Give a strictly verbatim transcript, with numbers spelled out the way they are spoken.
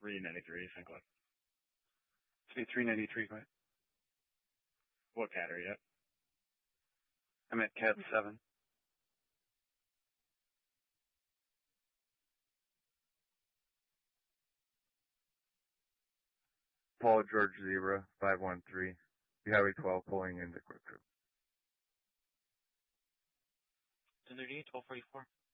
three ninety-three, Sinclair. Say three ninety-three, right? What cat are you at? I'm at cat seven. Paul George Zebra, five one three. Highway twelve, pulling into Quick Trip. ten thirty-eight, twelve forty-four.